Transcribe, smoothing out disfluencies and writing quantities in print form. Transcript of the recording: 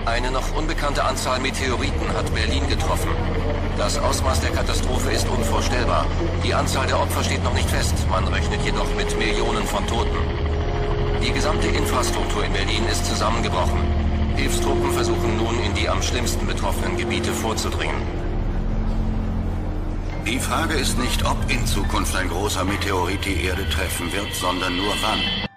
Eine noch unbekannte Anzahl Meteoriten hat Berlin getroffen. Das Ausmaß der Katastrophe ist unvorstellbar. Die Anzahl der Opfer steht noch nicht fest. Man rechnet jedoch mit Millionen von Toten. Die gesamte Infrastruktur in Berlin ist zusammengebrochen. Hilfstruppen versuchen nun, in die am schlimmsten betroffenen Gebiete vorzudringen. Die Frage ist nicht, ob in Zukunft ein großer Meteorit die Erde treffen wird, sondern nur wann.